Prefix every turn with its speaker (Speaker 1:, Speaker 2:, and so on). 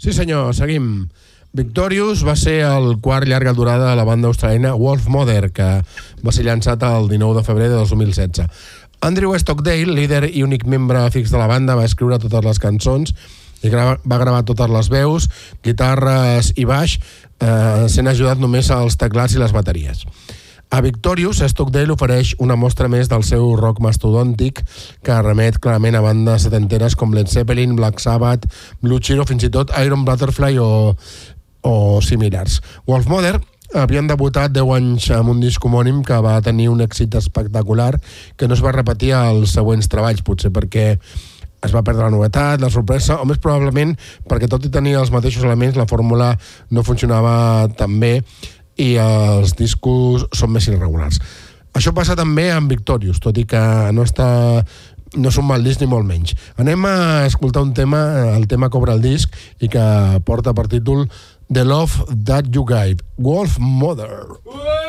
Speaker 1: Sí senyor, seguim. Victorious va ser el quart llarga durada de la banda australiana Wolf Mother, que va ser llançat el 19 de febrer de 2016. Andrew Stockdale, líder i únic membre fix de la banda, va escriure totes les cançons i va gravar totes les veus, guitarres i baix, sent ajudat només als teclats i les bateries. A Victorious, Stockdale ofereix una mostra més del seu rock mastodòntic que remet clarament a bandes setenteres com Led Zeppelin, Black Sabbath, Blue Cheer o fins i tot Iron Butterfly o similars. Wolf Mother havien debutat 10 anys amb un disc homònim que va tenir un èxit espectacular que no es va repetir als següents treballs, potser perquè es va perdre la novetat, la sorpresa, o més probablement perquè tot i tenir els mateixos elements la fórmula no funcionava tan bé i els discos són més irregulars. Això passa també amb Victorious, tot i que no és un mal disc ni molt menys. Anem a escoltar un tema, el tema que obre el disc i que porta per títol The Love That You Gave, Wolf Mother.